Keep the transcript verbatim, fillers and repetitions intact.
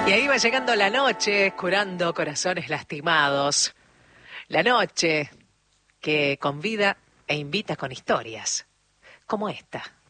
Y ahí va llegando la noche, curando corazones lastimados. La noche que convida e invita con historias, como esta.